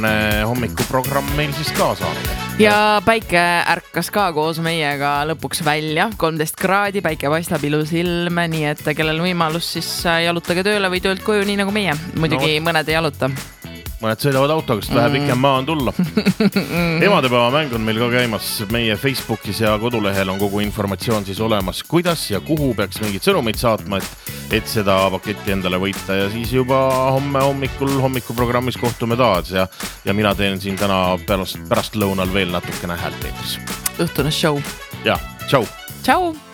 hommikuprogramm meil siis ka saanud. Ja päike ärkas ka koos meiega lõpuks välja, 13 kraadi, päike paistab ilus ilm, nii et kellel võimalus siis jalutage tööle või töölt koju, nii nagu meie. Muidugi mõned ei jaluta. Mõned sõidavad autoga, sest vähe pikem maa on tulla. Emadepäeva mäng on meil ka käimas meie Facebookis ja kodulehel on kogu informatsioon siis olemas, kuidas ja kuhu peaks mingid sõnumeid saatma, et seda paketti endale võita ja siis juba homme hommikuprogrammis kohtume taas ja mina teen siin täna pärast lõunal veel natukene häält eetris. Õhtune show. Ja, tšau! Tšau!